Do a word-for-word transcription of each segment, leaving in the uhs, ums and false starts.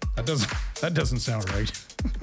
That doesn't that doesn't sound right.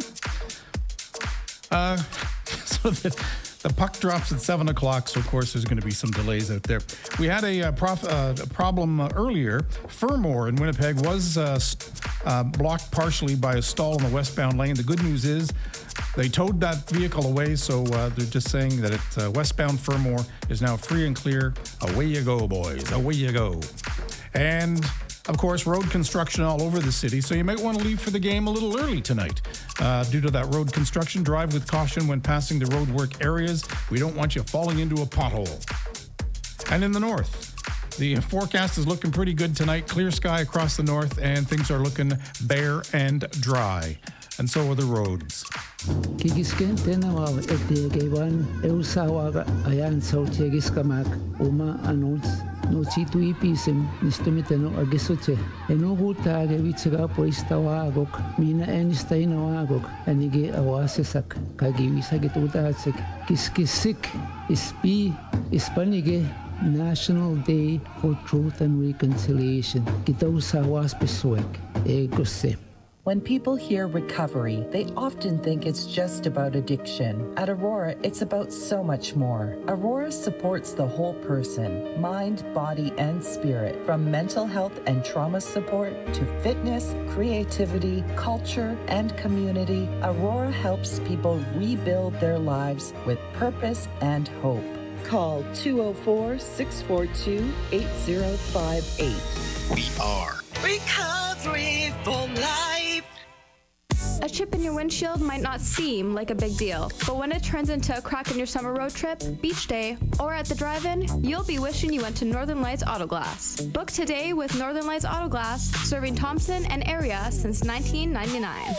uh, so the, the puck drops at seven o'clock. So of course there's going to be some delays out there. We had a, uh, prof, uh, a problem uh, earlier. Fermor in Winnipeg was uh, st- uh, blocked partially by a stall in the westbound lane. The good news is they towed that vehicle away. So uh, they're just saying that it, uh, westbound Fermor is now free and clear. Away you go, boys. Away you go. And of course, road construction all over the city, so you might want to leave for the game a little early tonight. Uh, due to that road construction, drive with caution when passing the road work areas. We don't want you falling into a pothole. And in the north, the forecast is looking pretty good tonight. Clear sky across the north, and things are looking bare and dry. And so are the roads. Kigisken tenawa etegewan eusawaga ayan sautiagiskamak uma anons no chitu ipisem nistomiteno agesoche enoguta agevitsega poistawagok mina enistainawagok anige awasesak kagiwisagitutatsek kiskisik ispi ispanige National Day for Truth and Reconciliation kitausawas pesuek egose. When people hear recovery, they often think it's just about addiction. At Aurora, it's about so much more. Aurora supports the whole person, mind, body, and spirit. From mental health and trauma support to fitness, creativity, culture, and community, Aurora helps people rebuild their lives with purpose and hope. Call two oh four, six four two, eight oh five eight. We are Recovery for Life. A chip in your windshield might not seem like a big deal, but when it turns into a crack in your summer road trip, beach day, or at the drive-in, you'll be wishing you went to Northern Lights Auto Glass. Book today with Northern Lights Auto Glass, serving Thompson and area since nineteen ninety-nine.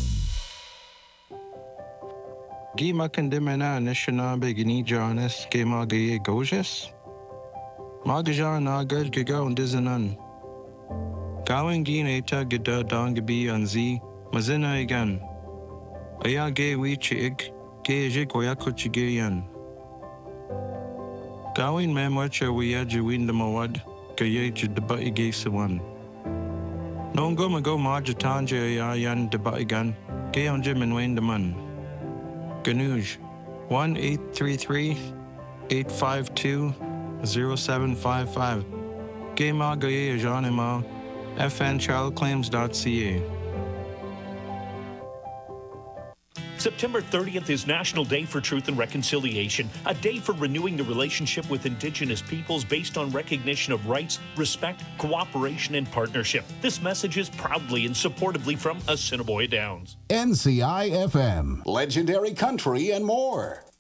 Gima Kandimena Nishana Begini Jonas Gema Gaye Gojas Magajan Nagar Giga und Dizanan Gawin Gin Eta Gida Dangabi Anzi Mazina again. Aya Gay Wichig Gay Jig Wayakuchigayan Gawin Mamwacha Wiyajuin the Mawad Gayaj Debai Gaysawan Nongo Mago Majatanja Yayan Debaigan Gay on Jim and Wayne the Man Ganuj, one eight three three, eight five two, zero seven five five. Gema Gaye Janima, f n child claims dot c a. September thirtieth is National Day for Truth and Reconciliation, a day for renewing the relationship with Indigenous peoples based on recognition of rights, respect, cooperation, and partnership. This message is proudly and supportively from Assiniboia Downs. N C I F M, Legendary Country and more.